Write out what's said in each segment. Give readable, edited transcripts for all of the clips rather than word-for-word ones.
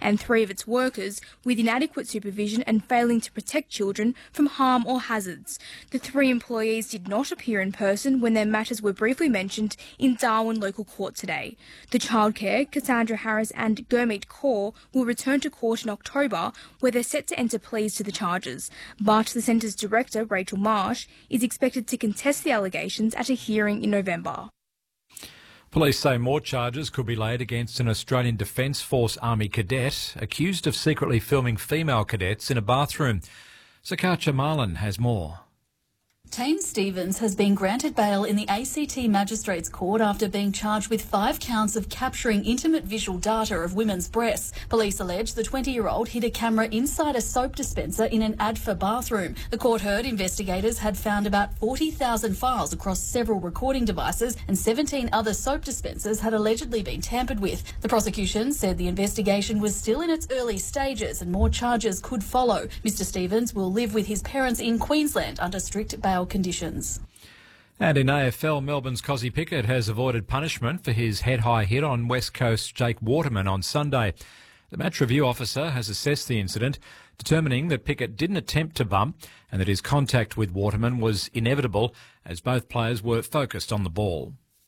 and 3 of its workers with inadequate supervision and failing to protect children from harm or hazards. The 3 employees did not appear in person when their matters were briefly mentioned in Darwin local court today. The childcare, Cassandra Harris and Gurmeet Kaur, will return to court in October, where they're set to enter pleas to the charges. But the centre's director, Rachel Marsh, is expected to contest the allegations at a hearing in November. Police say more charges could be laid against an Australian Defence Force Army cadet accused of secretly filming female cadets in a bathroom. Sakacha Marlin has more. Tane Stevens has been granted bail in the ACT Magistrates Court after being charged with 5 counts of capturing intimate visual data of women's breasts. Police allege the 20-year-old hid a camera inside a soap dispenser in an ADFA bathroom. The court heard investigators had found about 40,000 files across several recording devices and 17 other soap dispensers had allegedly been tampered with. The prosecution said the investigation was still in its early stages and more charges could follow. Mr Stevens will live with his parents in Queensland under strict bail conditions. And in AFL, Melbourne's Cozzy Pickett has avoided punishment for his head-high hit on West Coast Jake Waterman on Sunday. The match review officer has assessed the incident, determining that Pickett didn't attempt to bump and that his contact with Waterman was inevitable as both players were focused on the ball.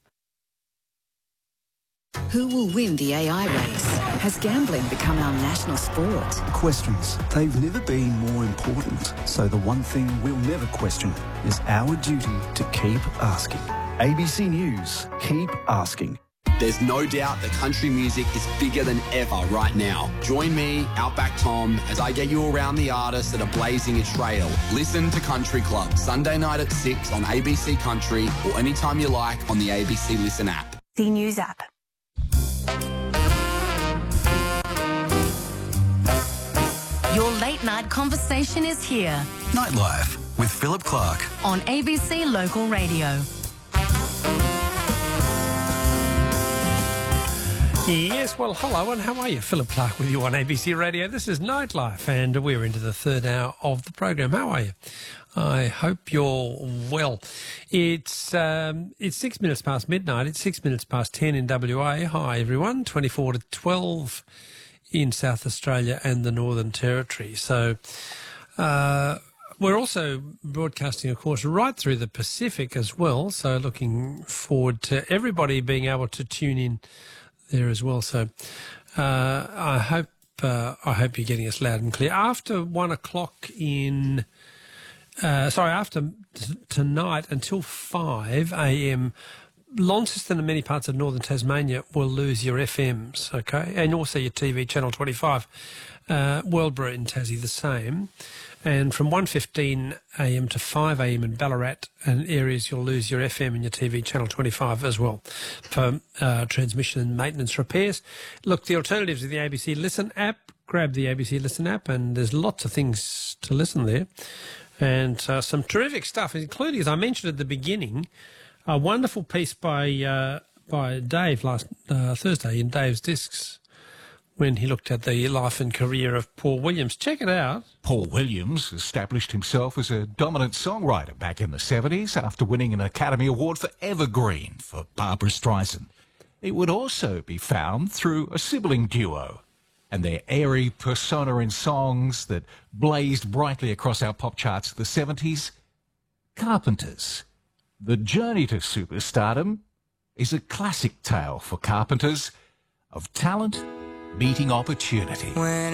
Who will win the AI race? Has gambling become our national sport? Questions. They've never been more important. So the one thing we'll never question is our duty to keep asking. ABC News. Keep asking. There's no doubt that country music is bigger than ever right now. Join me, Outback Tom, as I get you around the artists that are blazing a trail. Listen to Country Club, Sunday night at 6 on ABC Country or anytime you like on the ABC Listen app. The News app. Your late night conversation is here. Nightlife with Philip Clark on ABC Local Radio. Yes, well, hello and how are you? Philip Clark with you on ABC Radio. This is Nightlife and we're into the third hour of the program. How are you? I hope you're well. It's 6 minutes past midnight. It's 6 minutes past 10 in WA. Hi, everyone. 24 to 12 in South Australia and the Northern Territory. So we're also broadcasting, of course, right through the Pacific as well. So looking forward to everybody being able to tune in there as well. So I hope you're getting us loud and clear. After 1 o'clock after tonight until 5 a.m., Launceston and many parts of northern Tasmania will lose your FMs, okay, and also your TV channel 25. Worldborough in Tassie the same. And from 1:15 a.m. to 5 a.m. in Ballarat and areas, you'll lose your FM and your TV channel 25 as well for transmission and maintenance repairs. Look, the alternatives are the ABC Listen app. Grab the ABC Listen app, and there's lots of things to listen there. And some terrific stuff, including, as I mentioned at the beginning, a wonderful piece by Dave last Thursday in Dave's Discs when he looked at the life and career of Paul Williams. Check it out. Paul Williams established himself as a dominant songwriter back in the 70s after winning an Academy Award for Evergreen for Barbra Streisand. It would also be found through a sibling duo and their airy persona in songs that blazed brightly across our pop charts of the 70s, Carpenters. The journey to superstardom is a classic tale for Carpenters of talent meeting opportunity.